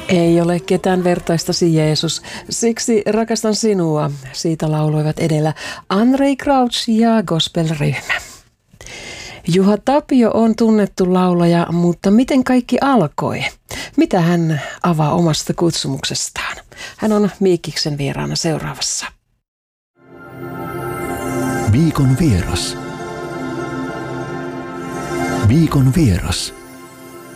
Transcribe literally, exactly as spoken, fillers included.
Ei ole ketään vertaistasi Jeesus, siksi rakastan sinua. Siitä lauloivat edellä Andrei Crouch ja gospelryhmä. Juha Tapio on tunnettu laulaja, mutta miten kaikki alkoi? Mitä hän avaa omasta kutsumuksestaan? Hän on Miikkiksen vieraana seuraavassa. Viikon vieras. Viikon vieras.